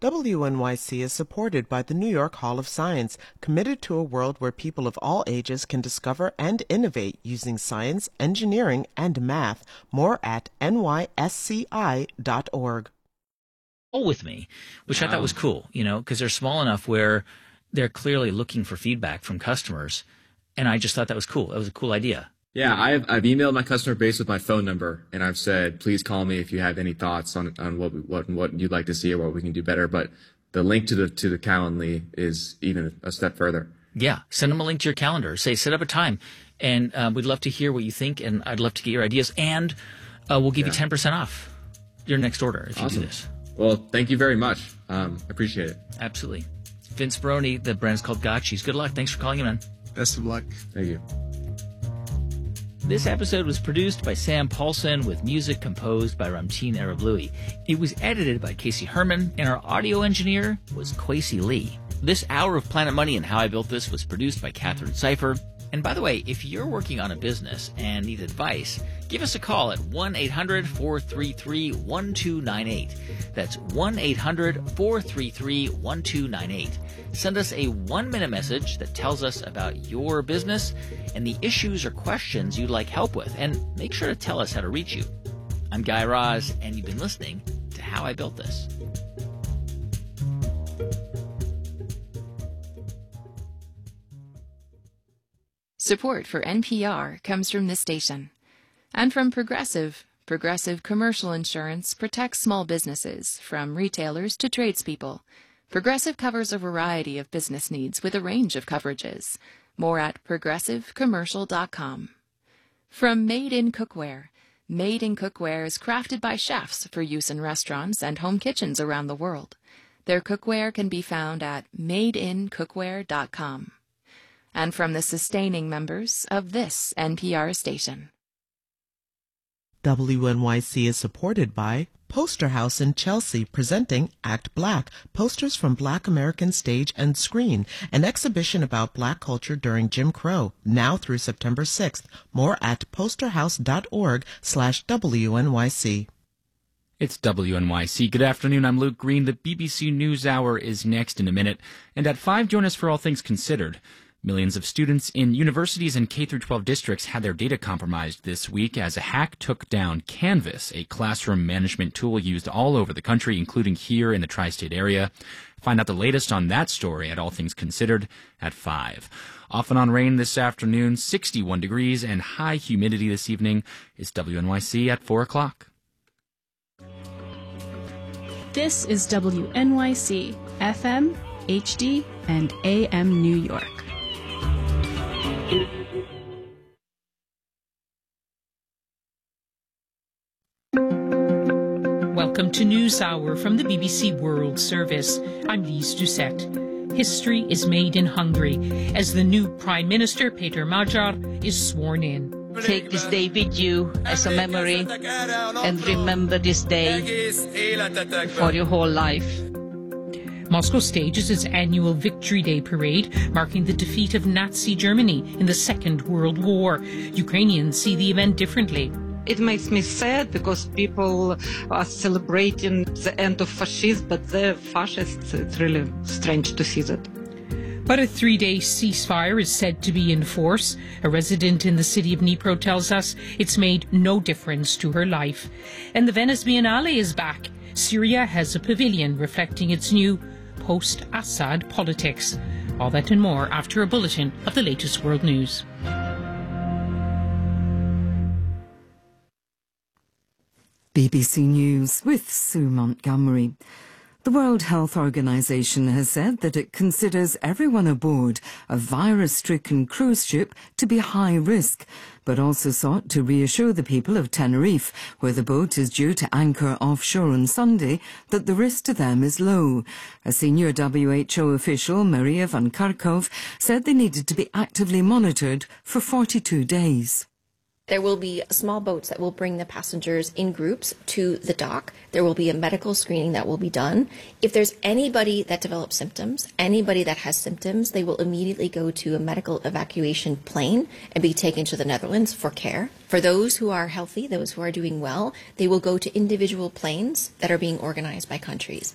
WNYC is supported by the New York Hall of Science, committed to a world where people of all ages can discover and innovate using science, engineering, and math. More at nysci.org. With me, which I thought was cool, because they're small enough where they're clearly looking for feedback from customers. And I just thought that was cool. That was a cool idea. Yeah, I've emailed my customer base with my phone number, and I've said, please call me if you have any thoughts on what you'd like to see or what we can do better. But the link to the Calendly is even a step further. Yeah, send them a link to your calendar. Say, set up a time, and we'd love to hear what you think, and I'd love to get your ideas. And we'll give you 10% off your next order if you do this. Well, thank you very much. I appreciate it. Absolutely. Vince Baroni, the brand's called Gotchis. Good luck. Thanks for calling in, man. Best of luck. Thank you. This episode was produced by Sam Paulson with music composed by Ramtin Arablouei. It was edited by Casey Herman, and our audio engineer was Kwesi Lee. This hour of Planet Money and How I Built This was produced by Catherine Seifer. And by the way, if you're working on a business and need advice, give us a call at 1-800-433-1298. That's 1-800-433-1298. Send us a 1-minute message that tells us about your business and the issues or questions you'd like help with, and make sure to tell us how to reach you. I'm Guy Raz, and you've been listening to How I Built This. Support for NPR comes from this station and from Progressive. Progressive Commercial Insurance protects small businesses, from retailers to tradespeople. Progressive covers a variety of business needs with a range of coverages. More at progressivecommercial.com. From Made in Cookware. Made in Cookware is crafted by chefs for use in restaurants and home kitchens around the world. Their cookware can be found at madeincookware.com. And from the sustaining members of this NPR station. WNYC is supported by Poster House in Chelsea, presenting Act Black, posters from Black American stage and screen, an exhibition about Black culture during Jim Crow, now through September 6th. More at posterhouse.org/WNYC. It's WNYC. Good afternoon. I'm Luke Green. The BBC NewsHour is next in a minute. And at 5, join us for All Things Considered. Millions of students in universities and K-12 districts had their data compromised this week as a hack took down Canvas, a classroom management tool used all over the country, including here in the tri-state area. Find out the latest on that story at All Things Considered at 5. Off and on rain this afternoon, 61 degrees, and high humidity this evening. It's WNYC at 4 o'clock. This is WNYC, FM, HD, and AM New York. Welcome to NewsHour from the BBC World Service. I'm Lise Doucette. History is made in Hungary as the new Prime Minister, Peter Magyar, is sworn in. Take this day with you as a memory and remember this day for your whole life. Moscow stages its annual Victory Day parade, marking the defeat of Nazi Germany in the Second World War. Ukrainians see the event differently. It makes me sad because people are celebrating the end of fascism, but they're fascists. It's really strange to see that. But a 3-day ceasefire is said to be in force. A resident in the city of Dnipro tells us it's made no difference to her life. And the Venice Biennale is back. Syria has a pavilion reflecting its new post-Assad politics. All that and more after a bulletin of the latest world news. BBC News with Sue Montgomery. The World Health Organization has said that it considers everyone aboard a virus-stricken cruise ship to be high risk, but also sought to reassure the people of Tenerife, where the boat is due to anchor offshore on Sunday, that the risk to them is low. A senior WHO official, Maria van Kerkhove, said they needed to be actively monitored for 42 days. There will be small boats that will bring the passengers in groups to the dock. There will be a medical screening that will be done. If there's anybody that develops symptoms, anybody that has symptoms, they will immediately go to a medical evacuation plane and be taken to the Netherlands for care. For those who are healthy, those who are doing well, they will go to individual planes that are being organized by countries.